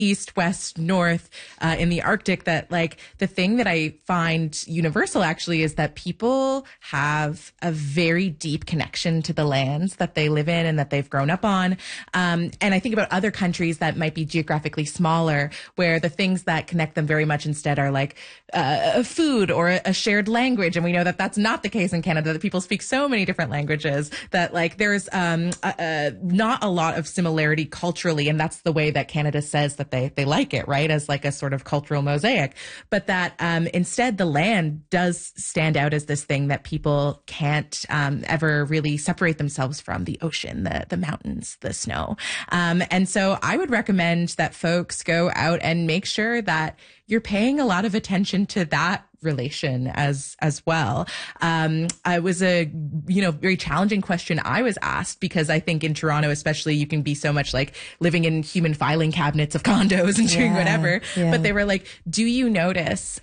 east, west, north, in the Arctic, that like the thing that I find universal actually is that people have a very deep connection to the lands that they live in and that they've grown up on. And I think about other countries that might be geographically smaller, where the things that connect them very much instead are like food or a shared language. And we know that that's not the case in Canada, that people speak so many different languages that like there's not a lot of similarity culturally. And that's the way that Canada says that they like it, right? As like a sort of cultural mosaic. But that instead the land does stand out as this thing that people can't ever really separate themselves from: the ocean, the mountains, the snow. And so I would recommend that folks go out and make sure that you're paying a lot of attention to that relation as well. It was a, very challenging question I was asked, because I think in Toronto, especially, you can be so much like living in human filing cabinets of condos and doing whatever. Yeah. But they were like, do you notice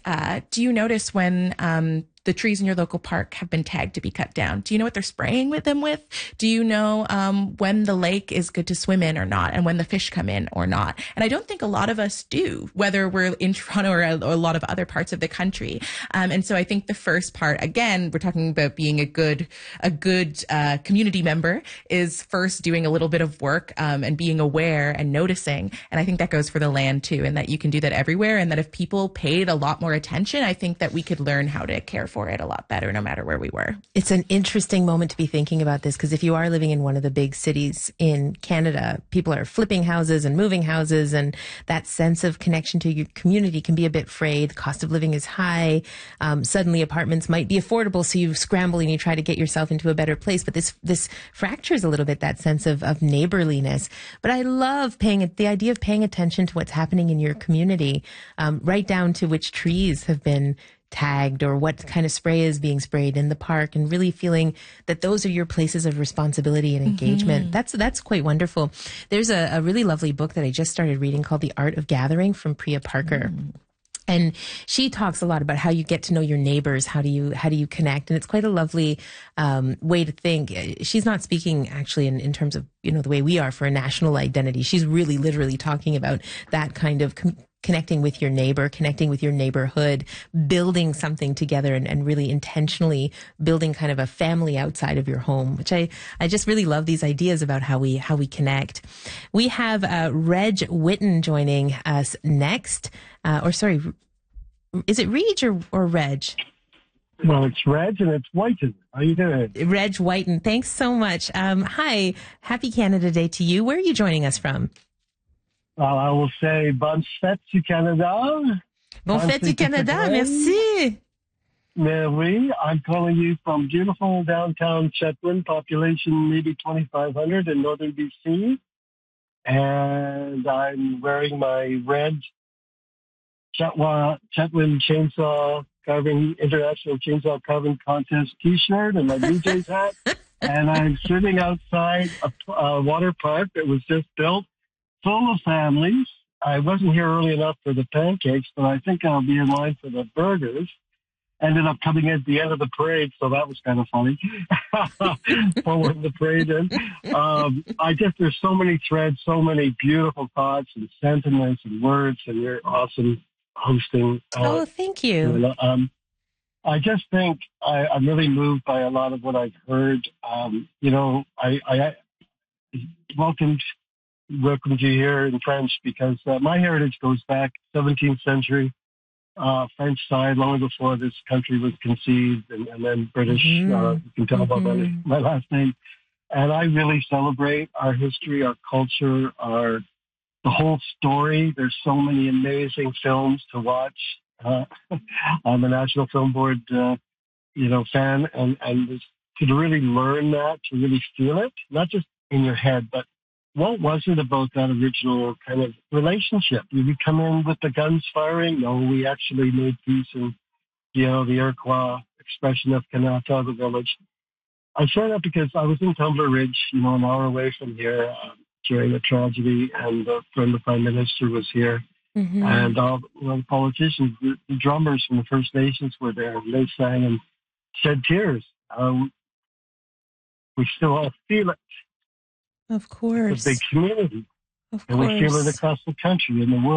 when, the trees in your local park have been tagged to be cut down? Do you know what they're spraying them with? Do you know when the lake is good to swim in or not, and when the fish come in or not? And I don't think a lot of us do, whether we're in Toronto or a lot of other parts of the country. And so I think the first part, again, we're talking about being a good community member, is first doing a little bit of work and being aware and noticing. And I think that goes for the land too, and that you can do that everywhere. And that if people paid a lot more attention, I think that we could learn how to care for it a lot better, no matter where we were. It's an interesting moment to be thinking about this, because if you are living in one of the big cities in Canada, people are flipping houses and moving houses, and that sense of connection to your community can be a bit frayed. The cost of living is high. Suddenly apartments might be affordable, so you scramble and you try to get yourself into a better place. But this fractures a little bit that sense of neighborliness. But I love the idea of paying attention to what's happening in your community, right down to which trees have been tagged or what kind of spray is being sprayed in the park, and really feeling that those are your places of responsibility and engagement. That's quite wonderful. There's a really lovely book that I just started reading called The Art of Gathering from Priya Parker. And she talks a lot about how you get to know your neighbors. How do you connect? And it's quite a lovely way to think. She's not speaking actually in terms of, the way we are for a national identity. She's really literally talking about that kind of connecting with your neighbor, connecting with your neighborhood, building something together, and really intentionally building kind of a family outside of your home, which I just really love these ideas about how we connect. We have Reg Whitten joining us next. Is it Reg or Reg? Well, it's Reg and it's Whiten. How you doing? Reg Whiten. Thanks so much. Hi. Happy Canada Day to you. Where are you joining us from? I will say bonne fête du Canada. Bonne fête du Canada. Merci. Mais oui, I'm calling you from beautiful downtown Chetwynd, population maybe 2,500 in northern BC. And I'm wearing my red Chetwynd Chainsaw Carving International Chainsaw Carving Contest T-shirt and my Blue Jays hat. And I'm sitting outside a water park that was just built, full of families. I wasn't here early enough for the pancakes, but I think I'll be in line for the burgers. Ended up coming at the end of the parade, so that was kind of funny. Following the parade in. There's so many threads, so many beautiful thoughts and sentiments and words, and you're awesome hosting. Thank you. I just think I'm really moved by a lot of what I've heard. I welcomed you here in French because my heritage goes back 17th century, French side, long before this country was conceived, and then British. You can tell by my last name. And I really celebrate our history, our culture, the whole story. There's so many amazing films to watch. I'm a National Film Board, fan, and to really learn that, to really feel it, not just in your head, but what was it about that original kind of relationship? Did we come in with the guns firing? No, we actually made peace in, the Iroquois expression of Kanata, the village. I share that because I was in Tumbler Ridge, an hour away from here during the tragedy, and a friend of the Prime Minister was here. And all the politicians, the drummers from the First Nations were there, and they sang and shed tears. We still all feel it. Of course. It's a big community. Of and we feel it course. across the country and the world.